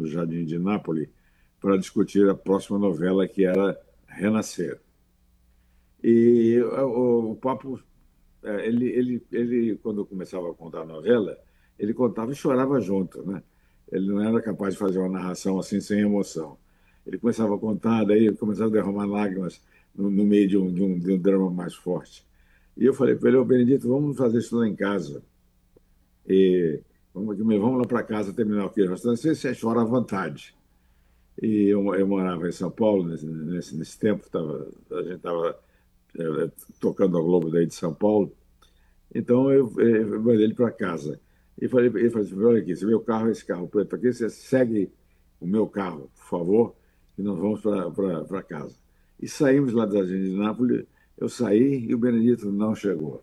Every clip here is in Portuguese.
do Jardim de Nápoles para discutir a próxima novela, que era Renascer. E o papo, ele, quando começava a contar a novela, ele contava e chorava junto, né? Ele não era capaz de fazer uma narração assim sem emoção. Ele começava a contar, daí ele começava a derramar lágrimas no meio de um drama mais forte. E eu falei para ele: ô Benedito, vamos fazer isso lá em casa. E vamos lá para casa terminar o que você chora à vontade. E eu morava em São Paulo nesse tempo, a gente estava tocando a Globo daí de São Paulo. Então eu mandei ele para casa. Ele falou assim: olha aqui, esse meu carro é esse carro preto aqui, você segue o meu carro, por favor, e nós vamos para casa. E saímos lá da Jardim de Nápoles, eu saí e o Benedito não chegou.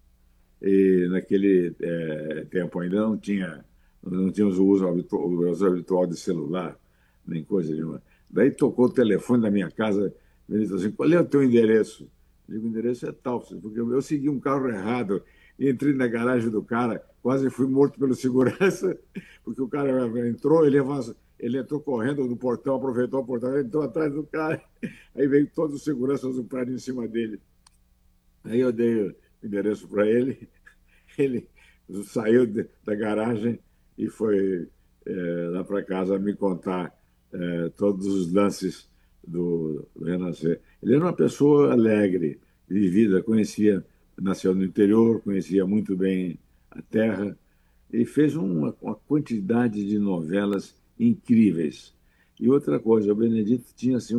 E naquele tempo ainda não tínhamos o uso habitual de celular, nem coisa nenhuma. Daí tocou o telefone da minha casa, ele disse assim: qual é o teu endereço? Eu digo: o endereço é tal, porque eu segui um carro errado, entrei na garagem do cara, quase fui morto pelo segurança, porque o cara entrou, ele entrou correndo no portão, aproveitou o portão, entrou atrás do cara, aí veio todos os seguranças do prédio em cima dele. Aí eu dei o endereço para ele, ele saiu da garagem e foi lá para casa me contar todos os lances do Renascer. Ele era uma pessoa alegre, vivida, nasceu no interior, conhecia muito bem a terra e fez uma quantidade de novelas incríveis. E outra coisa, o Benedito tinha assim,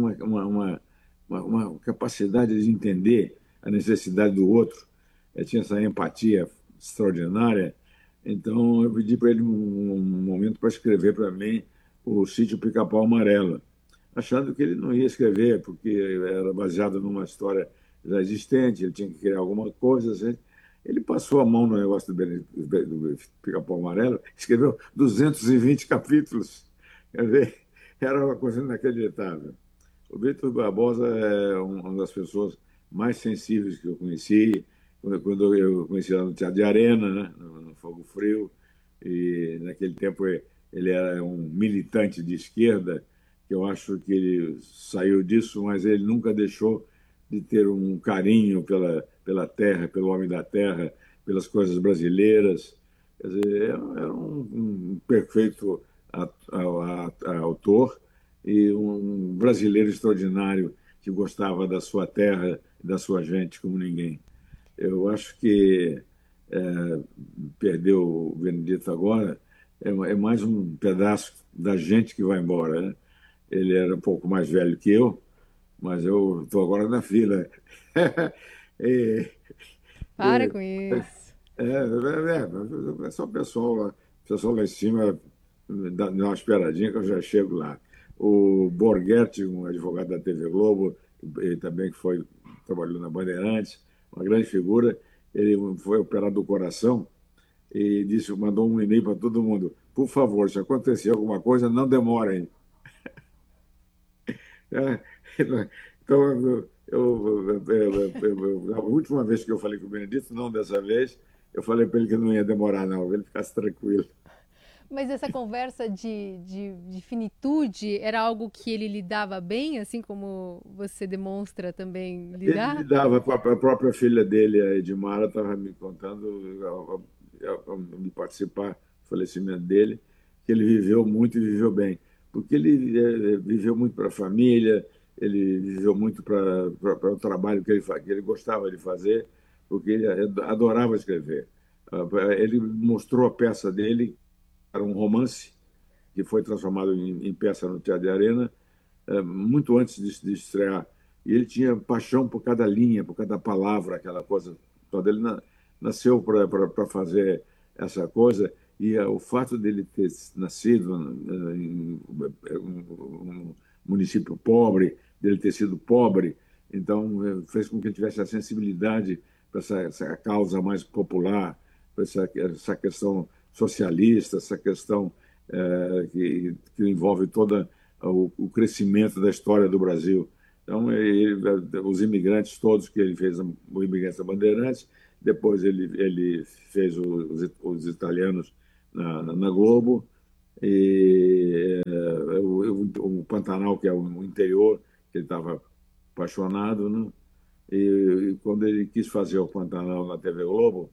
uma capacidade de entender a necessidade do outro. Ele tinha essa empatia extraordinária. Então, eu pedi para ele um momento para escrever para mim o Sítio Pica-Pau Amarelo, achando que ele não ia escrever, porque era baseado numa história já existente, ele tinha que criar alguma coisa. Assim. Ele passou a mão no negócio do Pica-Pau Amarelo, escreveu 220 capítulos. Quer dizer, era uma coisa inacreditável. O Vitor Barbosa é uma das pessoas mais sensíveis que eu conheci, quando eu conheci lá no Teatro de Arena, né, no Fogo Frio, e naquele tempo ele era um militante de esquerda, que eu acho que ele saiu disso, mas ele nunca deixou de ter um carinho pela terra, pelo homem da terra, pelas coisas brasileiras. Quer dizer, era um perfeito autor e um brasileiro extraordinário que gostava da sua terra e da sua gente como ninguém. Eu acho que perder o Benedito agora é mais um pedaço da gente que vai embora. Né? Ele era um pouco mais velho que eu, mas eu estou agora na fila. e, Para e, com isso. é só o pessoal lá em cima dá uma esperadinha que eu já chego lá. O Borghetti, um advogado da TV Globo, e também que trabalhou na Bandeirantes, uma grande figura, ele foi operado do coração e mandou um e-mail para todo mundo: por favor, se acontecer alguma coisa, não demorem. É, então, a última vez que eu falei com o Benedito, não dessa vez, eu falei para ele que não ia demorar, não, ele ficasse tranquilo. Mas essa conversa de finitude era algo que ele lidava bem, assim como você demonstra também Ele lidar? lidava com a própria filha dele, a Edmara, estava me contando, me participar do falecimento dele, que ele viveu muito e viveu bem. Porque ele viveu muito para a família, ele viveu muito para o trabalho que ele gostava de fazer, porque ele adorava escrever. Ele mostrou a peça dele, era um romance, que foi transformado em peça no Teatro de Arena, muito antes de estrear. E ele tinha paixão por cada linha, por cada palavra, aquela coisa toda. Ele nasceu para fazer essa coisa, e o fato dele ter nascido em um município pobre, dele ter sido pobre, então fez com que ele tivesse a sensibilidade para essa causa mais popular, para essa questão socialista, essa questão que envolve todo o crescimento da história do Brasil. Então, os imigrantes todos que ele fez, o Imigrante da Bandeirantes, depois ele fez os italianos na Globo, e o Pantanal, que é o interior, que ele estava apaixonado, né? E quando ele quis fazer o Pantanal na TV Globo,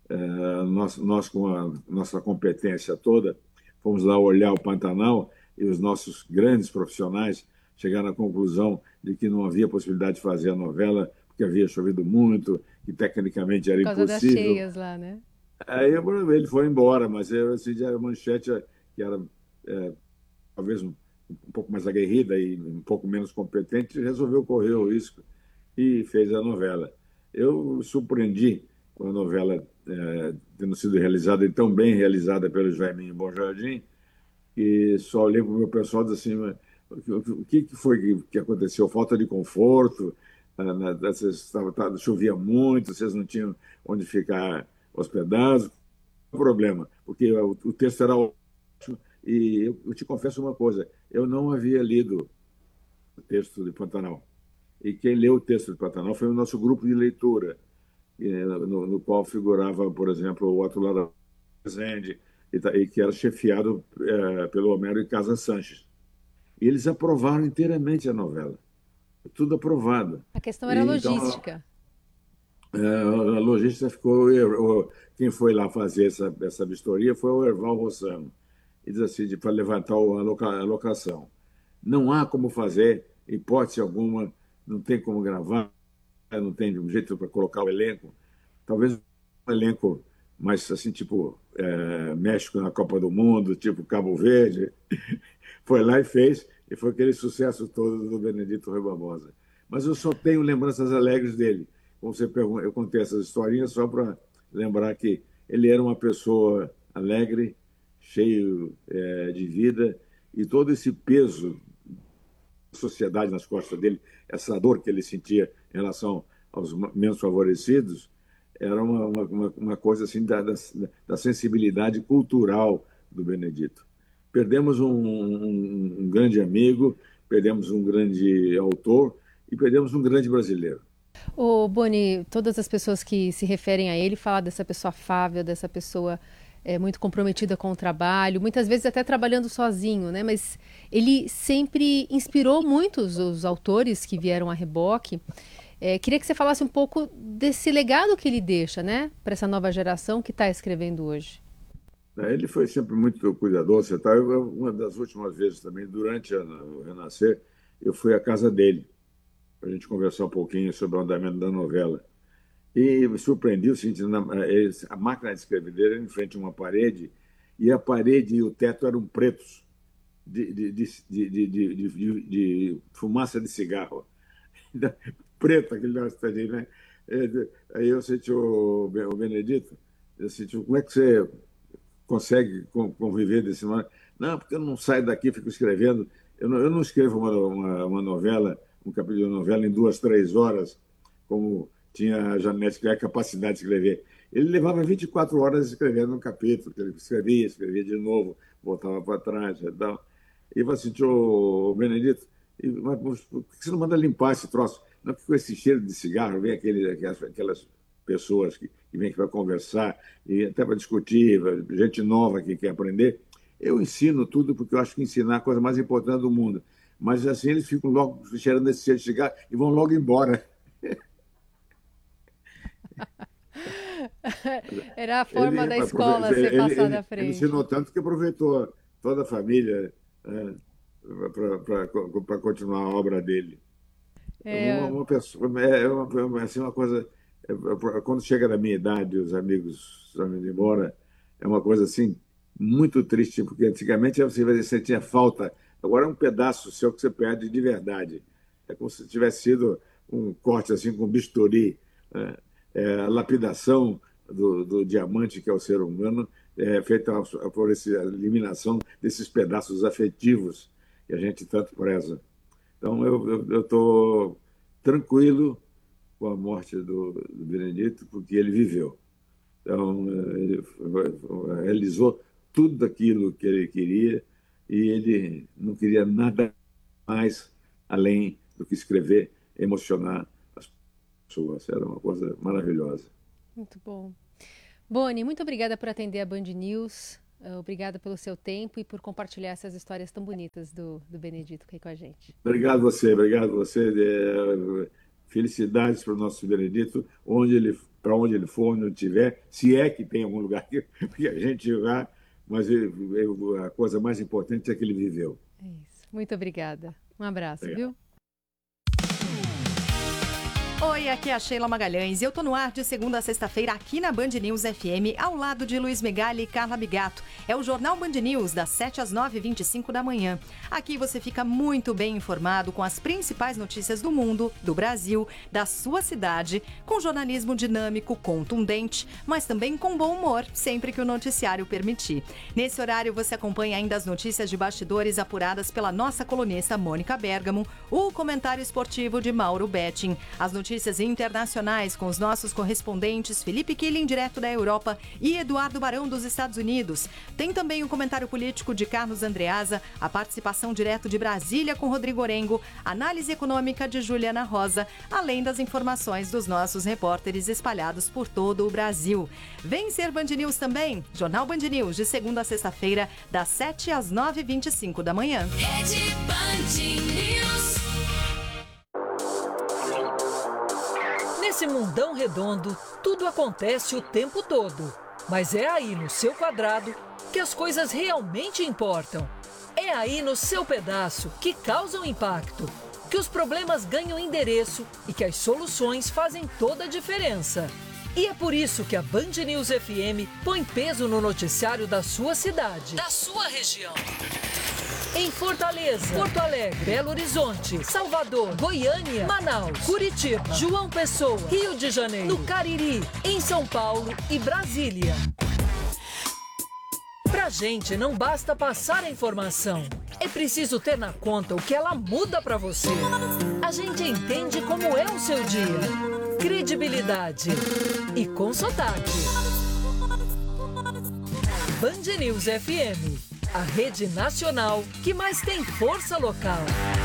nós, com a nossa competência toda, fomos lá olhar o Pantanal e os nossos grandes profissionais chegaram à conclusão de que não havia possibilidade de fazer a novela, porque havia chovido muito, que tecnicamente era Por causa das impossível. cheias lá, né? Aí ele foi embora, mas eu decidi a manchete, que era é, talvez um pouco mais aguerrida e um pouco menos competente, resolveu correr o risco e fez a novela. Eu me surpreendi com a novela tendo sido realizada e tão bem realizada pelo Jaiminho Bom Jardim, e só olhei para o meu pessoal e disse assim, mas o que foi que aconteceu? Falta de conforto? Chovia muito, vocês não tinham onde ficar hospedados? Qual o problema? Porque o texto era ótimo e eu te confesso uma coisa, eu não havia lido o texto de Pantanal. E quem leu o texto de Pantanal foi o nosso grupo de leitura, no qual figurava, por exemplo, o Atulado Rezende, e que era chefiado pelo Homero e Casa Sanches. E eles aprovaram inteiramente a novela, tudo aprovado. A questão era E, então, logística. a logística ficou. Quem foi lá fazer essa vistoria foi o Erval Rossano. E diz assim, para levantar a locação. Não há como fazer, hipótese alguma, não tem como gravar, não tem um jeito para colocar o elenco. Talvez um elenco mais assim, tipo México na Copa do Mundo, tipo Cabo Verde. Foi lá e fez, e foi aquele sucesso todo do Benedito Rui Barbosa. Mas eu só tenho lembranças alegres dele. Como você pergunta, eu contei essas historinhas só para lembrar que ele era uma pessoa alegre, cheio de vida, e todo esse peso da sociedade nas costas dele, essa dor que ele sentia em relação aos menos favorecidos, era uma coisa assim da sensibilidade cultural do Benedito. Perdemos um grande amigo, perdemos um grande autor e perdemos um grande brasileiro. O Boni, todas as pessoas que se referem a ele falam dessa pessoa afável, dessa pessoa muito comprometida com o trabalho, muitas vezes até trabalhando sozinho, né? Mas ele sempre inspirou muitos os autores que vieram a reboque. Queria que você falasse um pouco desse legado que ele deixa, né, para essa nova geração que está escrevendo hoje. Ele foi sempre muito cuidadoso. Tá? Uma das últimas vezes também, durante o Renascer, eu fui à casa dele para a gente conversar um pouquinho sobre o andamento da novela. E me surpreendeu o seguinte, a máquina de escrever dele era em frente a uma parede, e a parede e o teto eram pretos, de fumaça de cigarro. Preto aquele negócio ali, né? Aí eu senti o Benedito, eu senti, como é que você consegue conviver desse modo? Não, porque eu não saio daqui, fico escrevendo. Eu não escrevo uma novela, um capítulo de novela em 2, 3 horas, como tinha a Janete, que tinha a capacidade de escrever. Ele levava 24 horas escrevendo um capítulo, que ele escrevia de novo, voltava para trás e tal. E você assim, ô Benedito, mas por que você não manda limpar esse troço? Não, porque com esse cheiro de cigarro, vem aquelas pessoas que vêm aqui para conversar, e até para discutir, gente nova que quer aprender. Eu ensino tudo porque eu acho que ensinar é a coisa mais importante do mundo. Mas assim eles ficam logo cheirando esse cheiro de cigarro e vão logo embora. Era a Ele, forma da escola ser ele, passada à ele ensinou frente. tanto que aproveitou toda a família para continuar a obra dele. É, Uma pessoa, assim, uma coisa. Quando chega na minha idade, os amigos estão indo embora, é uma coisa assim muito triste, porque antigamente você tinha falta, agora é um pedaço seu que você perde de verdade. É como se tivesse sido um corte assim com bisturi, né? A lapidação do diamante que é o ser humano é feita por essa eliminação desses pedaços afetivos que a gente tanto preza. Então, eu estou tranquilo com a morte do Benedito, porque ele viveu. Então, ele realizou tudo aquilo que ele queria e ele não queria nada mais além do que escrever, emocionar as pessoas. Era uma coisa maravilhosa. muito bom. Boni, muito obrigada por atender a Band News. Obrigada pelo seu tempo e por compartilhar essas histórias tão bonitas do Benedito aqui com a gente. Obrigado a você. Felicidades para o nosso Benedito, para onde ele for, onde ele estiver, se é que tem algum lugar que a gente vá, mas a coisa mais importante é que ele viveu. É isso. Muito obrigada. Um abraço, Obrigado. Viu? Oi, aqui é a Sheila Magalhães e eu tô no ar de segunda a sexta-feira aqui na Band News FM, ao lado de Luiz Megali e Carla Bigato. É o Jornal Band News, das 7 às 9h25 da manhã. Aqui você fica muito bem informado com as principais notícias do mundo, do Brasil, da sua cidade, com jornalismo dinâmico, contundente, mas também com bom humor, sempre que o noticiário permitir. Nesse horário você acompanha ainda as notícias de bastidores apuradas pela nossa colunista Mônica Bergamo, o comentário esportivo de Mauro Betting, as notícias internacionais com os nossos correspondentes Felipe Killing, direto da Europa, e Eduardo Barão, dos Estados Unidos. Tem também o comentário político de Carlos Andreasa, a participação direto de Brasília com Rodrigo Orengo, análise econômica de Juliana Rosa, além das informações dos nossos repórteres espalhados por todo o Brasil. Vem ser Band News também, Jornal Band News, de segunda a sexta-feira, das 7 às 9h25 da manhã. Rede Band News. Nesse mundão redondo, tudo acontece o tempo todo. Mas é aí no seu quadrado que as coisas realmente importam. É aí no seu pedaço que causam impacto, que os problemas ganham endereço e que as soluções fazem toda a diferença. E é por isso que a Band News FM põe peso no noticiário da sua cidade, da sua região. Em Fortaleza, Porto Alegre, Belo Horizonte, Salvador, Goiânia, Manaus, Curitiba, João Pessoa, Rio de Janeiro, no Cariri, em São Paulo e Brasília. Pra gente não basta passar a informação, é preciso ter na conta o que ela muda pra você. A gente entende como é o seu dia. Credibilidade e com sotaque. Band News FM. A rede nacional que mais tem força local.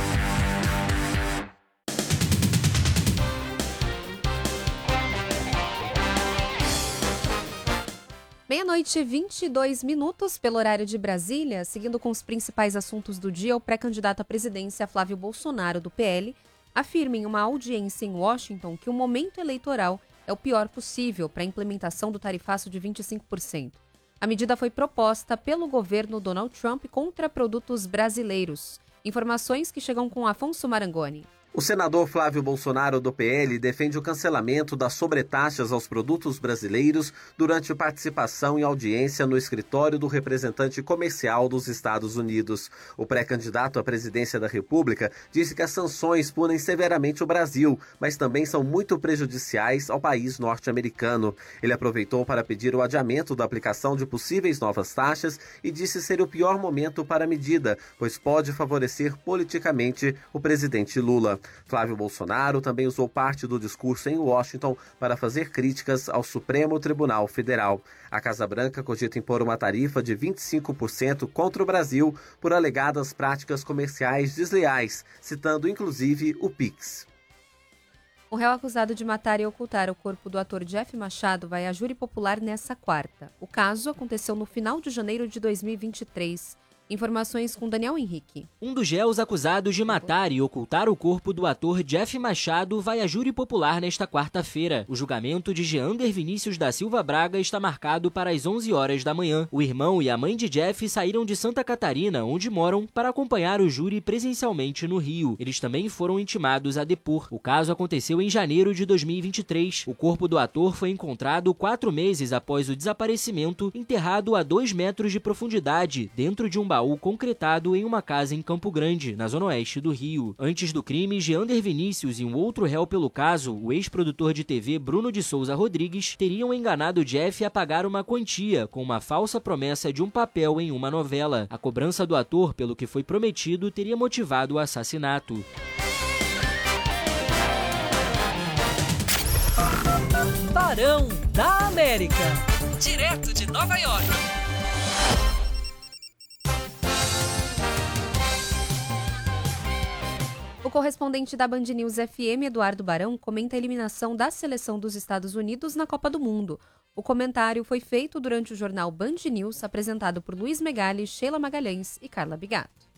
Meia-noite e 22 minutos pelo horário de Brasília, seguindo com os principais assuntos do dia, o pré-candidato à presidência Flávio Bolsonaro, do PL, afirma em uma audiência em Washington que o momento eleitoral é o pior possível para a implementação do tarifaço de 25%. A medida foi proposta pelo governo Donald Trump contra produtos brasileiros. Informações que chegam com Afonso Marangoni. O senador Flávio Bolsonaro, do PL, defende o cancelamento das sobretaxas aos produtos brasileiros durante participação em audiência no escritório do representante comercial dos Estados Unidos. O pré-candidato à presidência da República disse que as sanções punem severamente o Brasil, mas também são muito prejudiciais ao país norte-americano. Ele aproveitou para pedir o adiamento da aplicação de possíveis novas taxas e disse ser o pior momento para a medida, pois pode favorecer politicamente o presidente Lula. Flávio Bolsonaro também usou parte do discurso em Washington para fazer críticas ao Supremo Tribunal Federal. A Casa Branca cogita impor uma tarifa de 25% contra o Brasil por alegadas práticas comerciais desleais, citando inclusive o PIX. O réu acusado de matar e ocultar o corpo do ator Jeff Machado vai a júri popular nesta quarta. O caso aconteceu no final de janeiro de 2023. Informações com Daniel Henrique. Um dos réus acusados de matar e ocultar o corpo do ator Jeff Machado vai a júri popular nesta quarta-feira. O julgamento de Jeander Vinícius da Silva Braga está marcado para as 11 horas da manhã. O irmão e a mãe de Jeff saíram de Santa Catarina, onde moram, para acompanhar o júri presencialmente no Rio. Eles também foram intimados a depor. O caso aconteceu em janeiro de 2023. O corpo do ator foi encontrado 4 meses após o desaparecimento, enterrado a 2 metros de profundidade, dentro de um baú concretado em uma casa em Campo Grande, na zona oeste do Rio. Antes do crime, Jeander Vinícius e um outro réu pelo caso, o ex-produtor de TV Bruno de Souza Rodrigues, teriam enganado Jeff a pagar uma quantia com uma falsa promessa de um papel em uma novela. A cobrança do ator pelo que foi prometido teria motivado o assassinato. Barão da América. Direto de Nova York. O correspondente da Band News FM, Eduardo Barão, comenta a eliminação da seleção dos Estados Unidos na Copa do Mundo. O comentário foi feito durante o jornal Band News, apresentado por Luiz Megali, Sheila Magalhães e Carla Bigato.